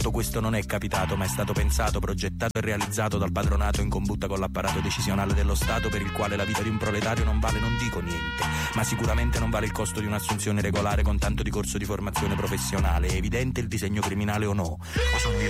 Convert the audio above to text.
Tutto questo non è capitato, ma è stato pensato, progettato e realizzato dal padronato in combutta con l'apparato decisionale dello Stato, per il quale la vita di un proletario non vale, non dico niente, ma sicuramente non vale il costo di un'assunzione regolare con tanto di corso di formazione professionale. È evidente il disegno criminale o no? O sono io